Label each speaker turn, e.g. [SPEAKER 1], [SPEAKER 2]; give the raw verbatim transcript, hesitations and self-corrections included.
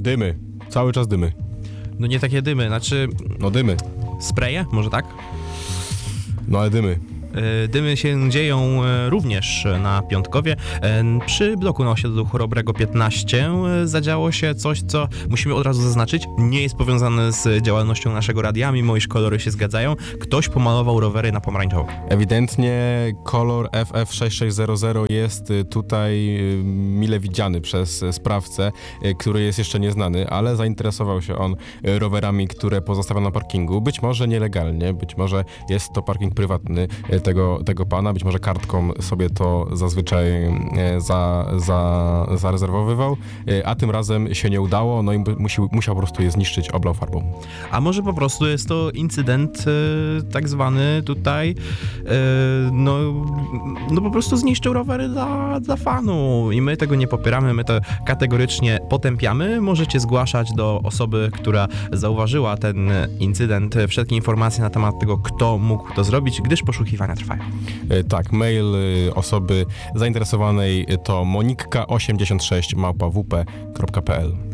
[SPEAKER 1] Dymy. Cały czas dymy.
[SPEAKER 2] No nie takie dymy, znaczy
[SPEAKER 1] No dymy.
[SPEAKER 2] spreje, może tak?
[SPEAKER 1] No ale dymy.
[SPEAKER 2] E, Dymy się dzieją e, również na Piątkowie. E, Przy bloku na osiedlu Chorobrego piętnaście e, zadziało się coś, co musimy od razu zaznaczyć, nie jest powiązane z działalnością naszego radia, mimo iż kolory się zgadzają. Ktoś pomalował rowery na pomarańczowo.
[SPEAKER 1] Ewidentnie kolor F F sześć sześć zero zero jest y, tutaj y, mile widziany przez y, sprawcę, y, który jest jeszcze nieznany, ale zainteresował się on y, rowerami, które pozostawia na parkingu. Być może nielegalnie, być może jest to parking prywatny y, tego, tego pana, być może kartką sobie to zazwyczaj y, za, za, zarezerwowywał, y, a tym razem się nie udało, no i musiał, musiał po prostu je zniszczyć, oblał farbą.
[SPEAKER 2] A może po prostu jest to incydent e, tak zwany tutaj, e, no, no po prostu zniszczył rowery dla, dla fanu i my tego nie popieramy, my to kategorycznie potępiamy. Możecie zgłaszać do osoby, która zauważyła ten incydent, wszelkie informacje na temat tego, kto mógł to zrobić, gdyż poszukiwania trwają.
[SPEAKER 1] Y, tak, mail y, osoby zainteresowanej to monikka osiemdziesiąt sześć małpa w p kropka p l.